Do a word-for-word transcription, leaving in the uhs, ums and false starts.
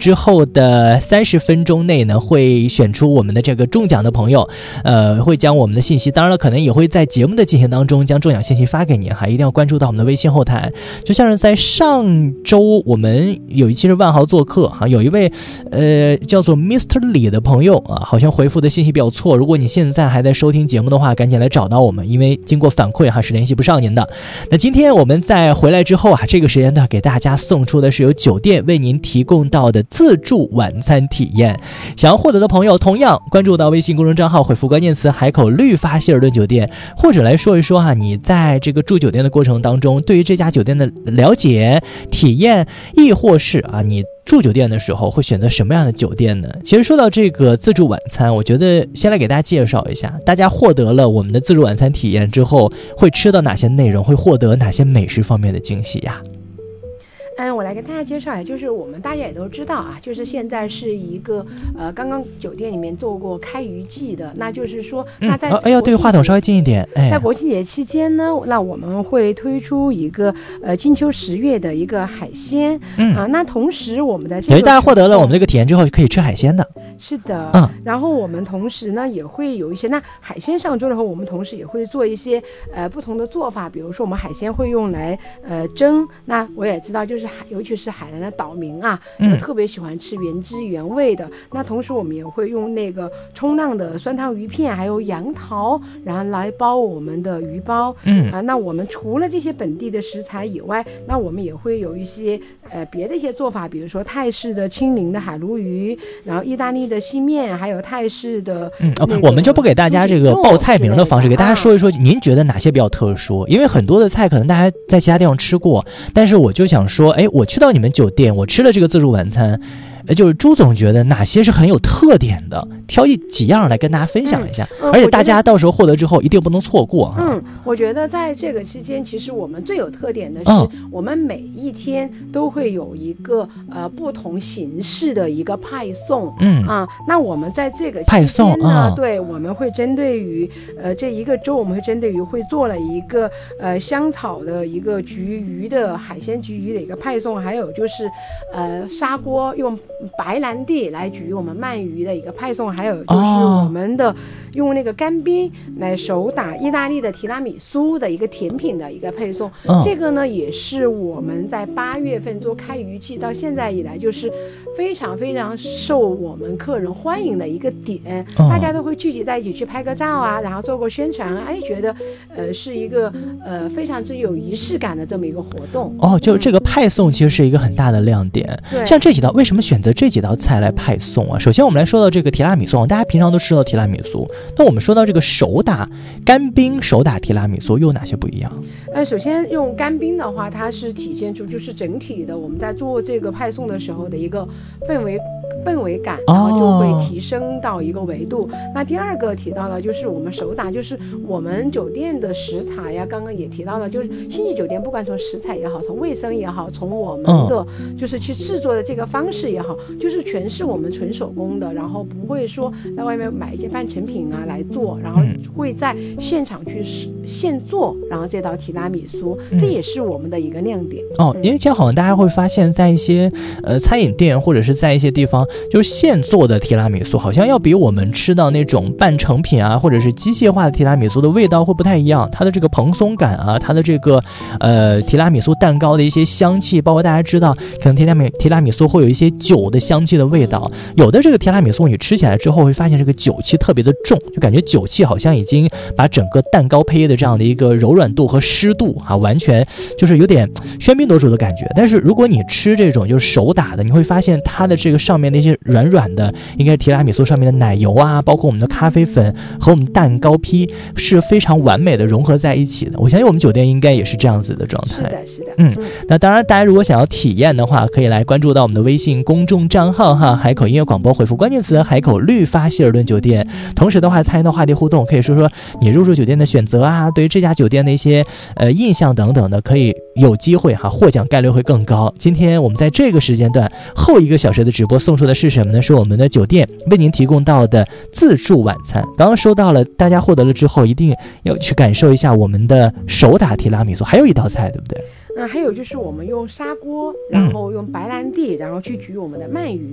之后的三十分钟内呢，会选出我们的这个中奖的朋友，呃，会将我们的信息，当然了，可能也会在节目的进行当中将中奖信息发给您哈，一定要关注到我们的微信后台。就像是在上周我们有一期是万豪做客哈，有一位呃叫做 Mister 李的朋友啊，好像回复的信息比较错，如果你现在还在收听节目的话，赶紧来找到我们，因为经过反馈哈是联系不上您的。那今天我们在回来之后啊，这个时间段给大家送出的是由酒店为您提供到的自助晚餐体验，想要获得的朋友同样关注到微信公众账号，回复关键词海口绿发希尔顿酒店，或者来说一说哈、啊，你在这个住酒店的过程当中对于这家酒店的了解体验，亦或是啊你住酒店的时候会选择什么样的酒店呢？其实说到这个自助晚餐，我觉得先来给大家介绍一下，大家获得了我们的自助晚餐体验之后会吃到哪些内容，会获得哪些美食方面的惊喜呀？ 嗯，我来跟大家介绍一下，就是我们大家也都知道啊，就是现在是一个呃，刚刚酒店里面做过开渔季的，那就是说，嗯、那在哎呦，对，话筒稍微近一点。哎， 在国庆节期间呢，那我们会推出一个呃金秋十月的一个海鲜，嗯啊，那同时我们的这个， 大家获得了我们这个体验之后，可以吃海鲜的。 是的， 嗯， 然后我们同时呢也会有一些，那海鲜上桌的话，我们同时也会做一些呃不同的做法，比如说我们海鲜会用来呃蒸，那我也知道就是海，尤其是海南的岛民啊，嗯，特别喜欢吃原汁原味的。那同时我们也会用那个冲浪的酸汤鱼片，还有杨桃，然后来包我们的鱼包。嗯啊，那我们除了这些本地的食材以外，那我们也会有一些呃别的一些做法，比如说泰式的清淋的海鲈鱼，然后意大利的细面，还有泰式的、 嗯哦、我们就不给大家这个报菜名的方式，给大家说一说您觉得哪些比较特殊，因为很多的菜可能大家在其他地方吃过，但是我就想说，哎，我去到你们酒店，我吃了这个自助晚餐，就是朱总觉得哪些是很有特点的，挑一几样来跟大家分享一下、嗯嗯、而且大家到时候获得之后一定不能错过。 嗯，我觉得在这个期间其实我们最有特点的是、嗯、我们每一天都会有一个呃不同形式的一个派送。嗯啊，那我们在这个期间呢派送、嗯、对，我们会针对于呃这一个周我们会针对于会做了一个呃香草的一个焗鱼的海鲜焗鱼的一个派送，还有就是呃砂锅用白兰地来焗我们鳗鱼的一个派送，还有就是我们的用那个干冰来手打意大利的提拉米苏的一个甜品的一个配送、哦、这个呢也是我们在八月份做开渔季到现在以来就是非常非常受我们客人欢迎的一个点、哦、大家都会聚集在一起去拍个照啊，然后做过宣传，哎，觉得呃是一个呃非常之有仪式感的这么一个活动。 哦，就这个派送其实是一个很大的亮点、嗯、像这几道为什么选择这几道菜来派送啊？首先我们来说到这个提拉米苏，大家平常都吃到提拉米苏，那我们说到这个手打干冰手打提拉米苏又有哪些不一样？ 呃，首先用干冰的话，它是体现出就是整体的我们在做这个派送的时候的一个氛围氛围感，然后就会提升到一个维度、哦、那第二个提到了就是我们手打，就是我们酒店的食材呀，刚刚也提到了，就是星级酒店不管从食材也好，从卫生也好，从我们的就是去制作的这个方式也好、嗯、就是全是我们纯手工的，然后不会说在外面买一些半成品啊来做，然后会在现场去现做，然后这道提拉米苏、嗯、这也是我们的一个亮点哦。因为这样好像大家会发现在一些呃餐饮店或者是在一些地方，就是现做的提拉米苏好像要比我们吃到那种半成品啊或者是机械化的提拉米苏的味道会不太一样，它的这个蓬松感啊，它的这个呃提拉米苏蛋糕的一些香气，包括大家知道可能提拉米提拉米苏会有一些酒的香气的味道，有的这个提拉米苏你吃起来之后会发现这个酒气特别的重，就感觉酒气好像已经把整个蛋糕胚的这样的一个柔软度和湿度啊，完全就是有点喧宾夺主的感觉。但是如果你吃这种就是手打的，你会发现它的这个上面那些软软的应该是提拉米苏上面的奶油啊，包括我们的咖啡粉和我们蛋糕坯是非常完美的融合在一起的。我相信我们酒店应该也是这样子的状态。 是的是的。 嗯，那当然大家如果想要体验的话，可以来关注到我们的微信公众账号哈，海口音乐广播，回复关键词海口绿发希尔顿酒店。同时的话参与到话题互动，可以说说你入住酒店的选择啊，对于这家酒店的一些呃印象等等的，可以有机会哈获奖概率会更高。今天我们在这个时间段后一个小时的直播送出的是什么呢？是我们的酒店为您提供到的自助晚餐。刚刚说到了，大家获得了之后一定要去感受一下我们的手打提拉米苏，还有一道菜对不对？ 嗯，还有就是我们用砂锅，然后用白兰地，然后去焗我们的鳗鱼。